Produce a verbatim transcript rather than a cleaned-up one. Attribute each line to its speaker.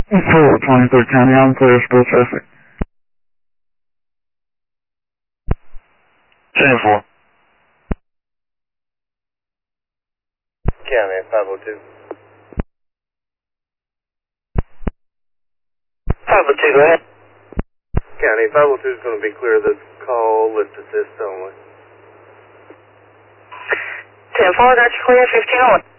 Speaker 1: East twenty-third County, I'm clear, still traffic. ten four.
Speaker 2: County five oh two.
Speaker 3: five oh two, go ahead.
Speaker 2: County five oh two is going to be clear of this call, lift assist only.
Speaker 3: ten four, got you clear, fifteen oh one.